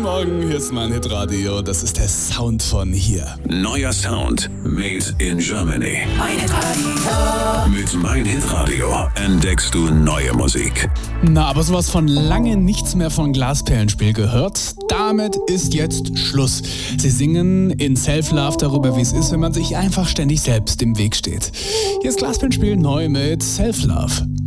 Morgen, hier ist mein Hitradio. Das ist der Sound von hier. Neuer Sound made in Germany. Mein Hitradio. Mit Mein Hitradio entdeckst du neue Musik. Na, aber sowas von lange nichts mehr von Glasperlenspiel gehört. Damit ist jetzt Schluss. Sie singen in Self-Love darüber, wie es ist, wenn man sich einfach ständig selbst im Weg steht. Hier ist Glasperlenspiel neu mit Self-Love.